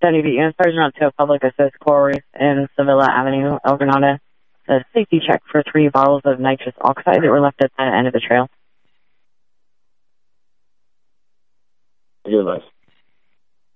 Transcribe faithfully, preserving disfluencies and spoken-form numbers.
Deputy Unit Sergeant to Public Assist Quarries in Sevilla Avenue, El Granada. A safety check for three bottles of nitrous oxide that were left at the end of the trail. Your life.